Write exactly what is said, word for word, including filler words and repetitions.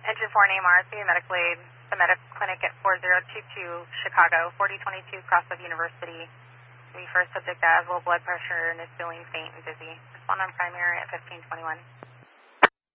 Engine four name R C, medical aid, the medical clinic at four zero two two Chicago, forty twenty-two Crossway University. We first subject has low blood pressure and is feeling faint and dizzy. Respond on primary at fifteen twenty-one.